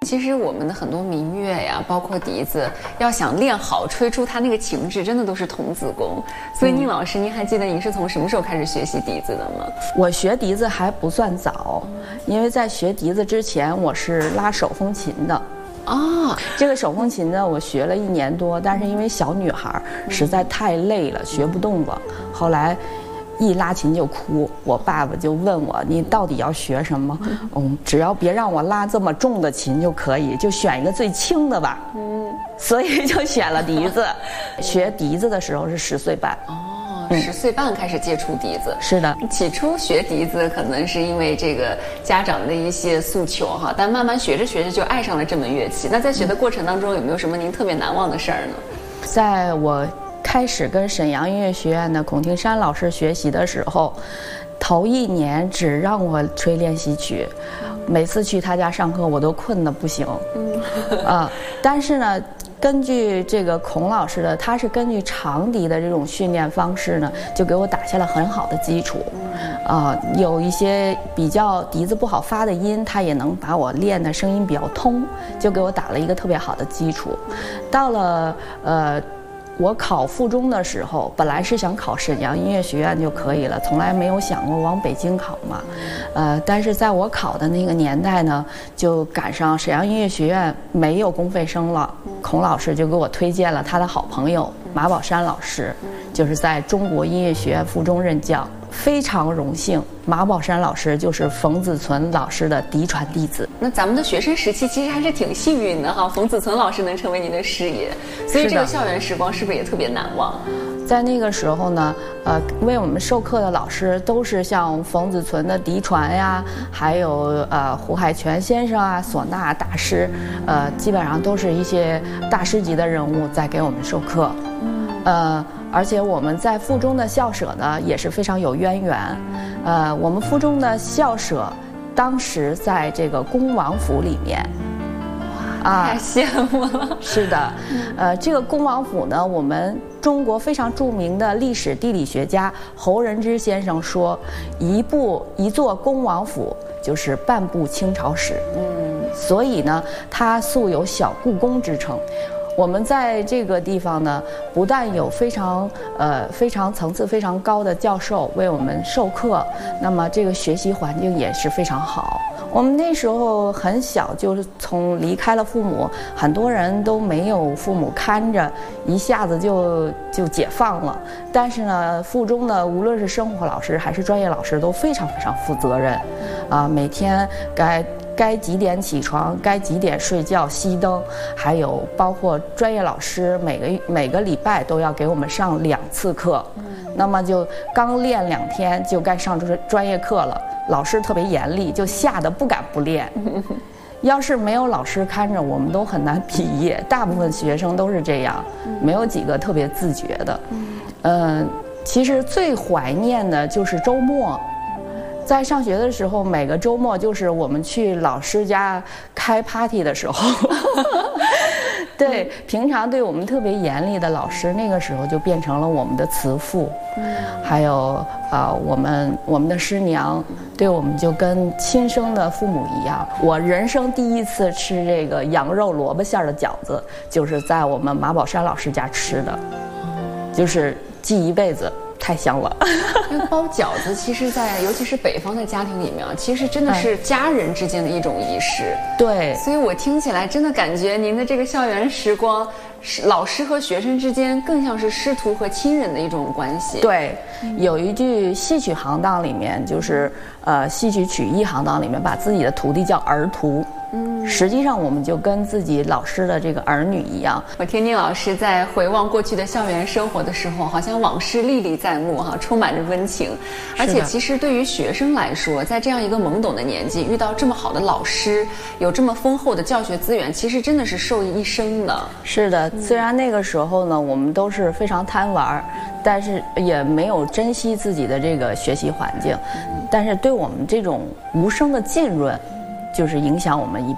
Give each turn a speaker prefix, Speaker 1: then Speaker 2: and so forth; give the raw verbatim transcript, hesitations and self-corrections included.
Speaker 1: 其实我们的很多民乐呀，包括笛子，要想练好，吹出它那个情致，真的都是童子功。所以宁老师，您还记得您是从什么时候开始学习笛子的吗？
Speaker 2: 我学笛子还不算早，因为在学笛子之前，我是拉手风琴的。
Speaker 1: 哦，
Speaker 2: 这个手风琴呢，我学了一年多，但是因为小女孩实在太累了，学不动了。后来一拉琴就哭，我爸爸就问我：“你到底要学什么？”嗯，只要别让我拉这么重的琴就可以，就选一个最轻的吧。嗯，所以就选了笛子。学笛子的时候是十岁半。
Speaker 1: 哦，十岁半开始接触笛子。
Speaker 2: 是的，
Speaker 1: 起初学笛子可能是因为这个家长的一些诉求哈，但慢慢学着学着就爱上了这门乐器。那在学的过程当中，有没有什么您特别难忘的事儿呢？
Speaker 2: 在我开始跟沈阳音乐学院的孔庭山老师学习的时候，头一年只让我吹练习曲，每次去他家上课我都困得不行。嗯，啊，但是呢，根据这个孔老师的，他是根据长笛的这种训练方式呢，就给我打下了很好的基础。啊，有一些比较笛子不好发的音，他也能把我练的声音比较通，就给我打了一个特别好的基础。到了呃。我考附中的时候，本来是想考沈阳音乐学院就可以了，从来没有想过往北京考嘛。呃，但是在我考的那个年代呢，就赶上沈阳音乐学院没有公费生了，孔老师就给我推荐了他的好朋友马宝山老师，就是在中国音乐学院附中任教。非常荣幸，马宝山老师就是冯子存老师的嫡传弟子。
Speaker 1: 那咱们的学生时期其实还是挺幸运的哈，冯子存老师能成为您的师爷，所以这个校园时光是不是也特别难忘？
Speaker 2: 在那个时候呢，呃，为我们授课的老师都是像冯子存的嫡传呀，还有呃胡海泉先生啊、唢呐大师，呃，基本上都是一些大师级的人物在给我们授课。呃，而且我们在附中的校舍呢也是非常有渊源。呃，我们附中的校舍当时在这个恭王府里面。
Speaker 1: 啊，太羡慕了。
Speaker 2: 是的，呃，这个恭王府呢，我们中国非常著名的历史地理学家侯仁之先生说，一部一座恭王府就是半部清朝史。嗯，所以呢，它素有小故宫之称。我们在这个地方呢，不但有非常呃非常层次非常高的教授为我们授课，那么这个学习环境也是非常好。我们那时候很小，就是从离开了父母，很多人都没有父母看着，一下子就就解放了。但是呢，附中呢，无论是生活老师还是专业老师，都非常非常负责任，啊，每天该。该几点起床，该几点睡觉，熄灯，还有包括专业老师每个每个礼拜都要给我们上两次课，嗯、那么就刚练两天就该上专专业课了，老师特别严厉，就吓得不敢不练。要是没有老师看着，我们都很难毕业，大部分学生都是这样，没有几个特别自觉的。嗯、呃，其实最怀念的就是周末。在上学的时候，每个周末就是我们去老师家开 party 的时候。对，平常对我们特别严厉的老师，那个时候就变成了我们的慈父。还有啊、呃，我们我们的师娘对我们就跟亲生的父母一样。我人生第一次吃这个羊肉萝卜馅的饺子，就是在我们马宝山老师家吃的，就是记一辈子。太香了。
Speaker 1: 因为包饺子，其实在尤其是北方的家庭里面啊，其实真的是家人之间的一种仪式。
Speaker 2: 对，
Speaker 1: 所以我听起来真的感觉您的这个校园时光，是老师和学生之间更像是师徒和亲人的一种关系。
Speaker 2: 对，有一句戏曲行当里面，就是呃戏曲曲艺行当里面，把自己的徒弟叫儿徒。嗯，实际上我们就跟自己老师的这个儿女一样。
Speaker 1: 我听宁老师在回望过去的校园生活的时候，好像往事历历在目哈，充满着温情。而且其实对于学生来说，在这样一个懵懂的年纪，遇到这么好的老师，有这么丰厚的教学资源，其实真的是受益一生的。
Speaker 2: 是的，虽然那个时候呢，我们都是非常贪玩，但是也没有珍惜自己的这个学习环境，但是对我们这种无声的浸润，就是影响我们一